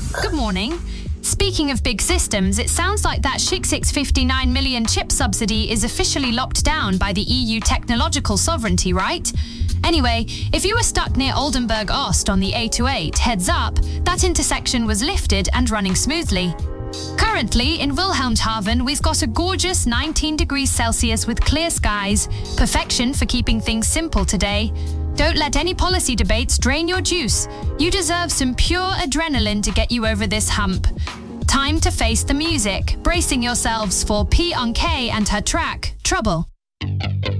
Good morning. Speaking of big systems, it sounds like that 659 million chip subsidy is officially locked down by the EU technological sovereignty, right? Anyway, if you were stuck near Oldenburg Ost on the A28, heads up, that intersection was lifted and running smoothly. Currently, in Wilhelmshaven, we've got a gorgeous 19 degrees Celsius with clear skies, perfection for keeping things simple today. Don't let any policy debates drain your juice. You deserve some pure adrenaline to get you over this hump. Time to face the music, bracing yourselves for P on K and her track, Trouble.